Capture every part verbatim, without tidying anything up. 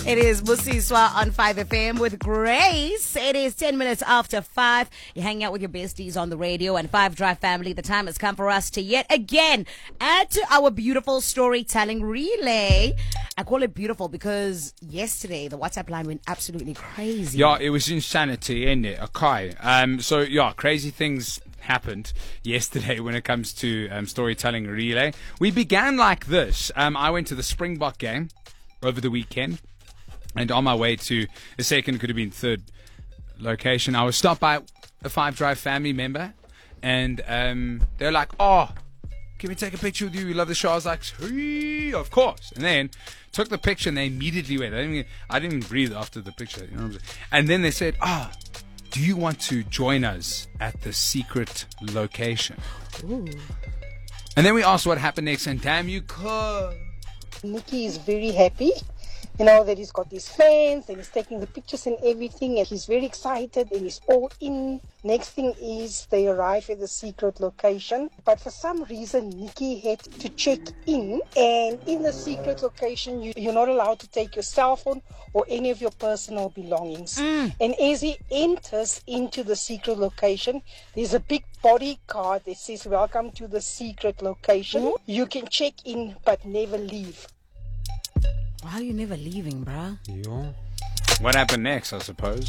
It is Busiswa on five F M with Grace. It is ten minutes after five. You're hanging out with your besties on the radio and Five Drive family. The time has come for us to yet again add to our beautiful storytelling relay. I call it beautiful because yesterday the WhatsApp line went absolutely crazy. Yeah, it was insanity, isn't it? Okay. Um, so, yeah, crazy things happened yesterday when it comes to um, storytelling relay. We began like this. Um, I went to the Springbok game over the weekend, and on my way to the second, could have been third location, I was stopped by a Five Drive family member, and um, they're like, "Oh, can we take a picture with you? We love the show." I was like, "Hey, of course." And then took the picture, and they immediately went. I didn't even, I didn't even breathe after the picture. You know what I'm saying? And then they said, "Ah, oh, do you want to join us at the secret location?" Ooh. And then we asked what happened next, and damn, you could. Nicky is very happy, you know, that he's got his fans and he's taking the pictures and everything, and he's very excited and he's all in. Next thing is they arrive at the secret location, but for some reason Nicky had to check in, and in the secret location you, you're not allowed to take your cell phone or any of your personal belongings. Mm. And as he enters into the secret location, there's a big body card that says, "Welcome to the secret location. Mm. You can check in but never leave." Why are you never leaving, bruh? Yeah. What happened next, I suppose?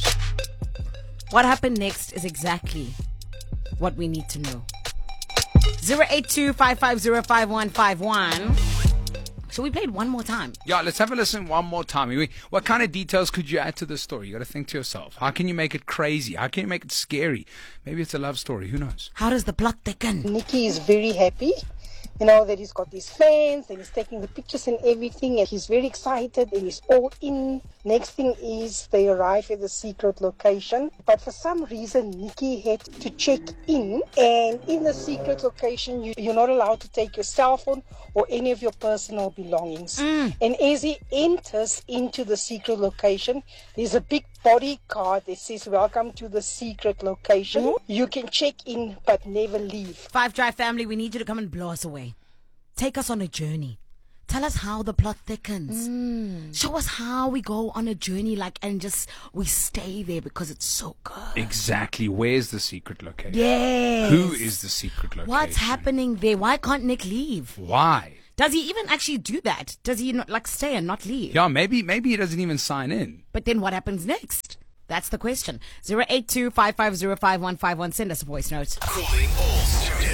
What happened next is exactly what we need to know. zero eight two, five five zero, five one five one. So we played one more time. Yeah, let's have a listen one more time. We, what kind of details could you add to the story? You got to think to yourself. How can you make it crazy? How can you make it scary? Maybe it's a love story. Who knows? How does the plot thicken? Nicky is very happy, you know, that he's got his fans and he's taking the pictures and everything, and he's very excited and he's all in. Next thing is they arrive at the secret location, but for some reason Nicky had to check in, and in the secret location you, you're not allowed to take your cell phone or any of your personal belongings. Mm. And as he enters into the secret location, there's a big body card that says, "Welcome to the secret location. Mm. You can check in but never leave." Five Drive family, we need you to come and blow us away. Take us on a journey. Tell us how the plot thickens. Mm. Show us how we go on a journey, like, and just we stay there because it's so good. Exactly. Where's the secret location? Yes. Who is the secret location? What's happening there? Why can't Nick leave? Why? Does he even actually do that? Does he not, like, stay and not leave? Yeah, maybe maybe he doesn't even sign in. But then what happens next? That's the question. zero eight two, five five zero, five one five one. Send us a voice note. Calling all students.